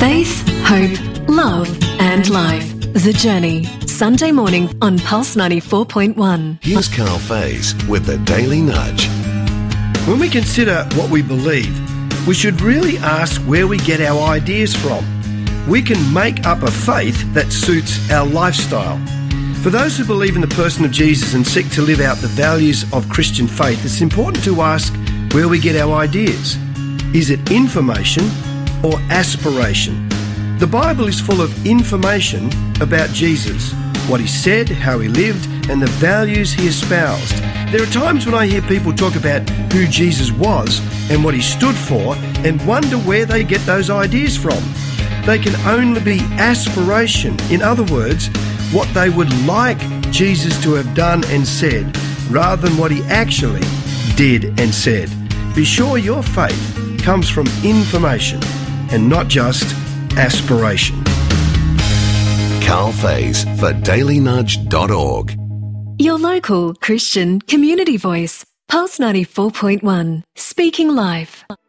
Faith, hope, love and life. The Journey. Sunday morning on Pulse 94.1. Here's Carl Faze with the Daily Nudge. When we consider what we believe, we should really ask where we get our ideas from. We can make up a faith that suits our lifestyle. For those who believe in the person of Jesus and seek to live out the values of Christian faith, it's important to ask where we get our ideas. Is it information or aspiration? The Bible is full of information about Jesus, what he said, how he lived, and the values he espoused. There are times when I hear people talk about who Jesus was and what he stood for and wonder where they get those ideas from. They can only be aspiration. In other words, what they would like Jesus to have done and said, rather than what he actually did and said. Be sure your faith comes from information and not just aspiration. Carl Faze for dailynudge.org. Your local Christian community voice. Pulse 94.1. Speaking life.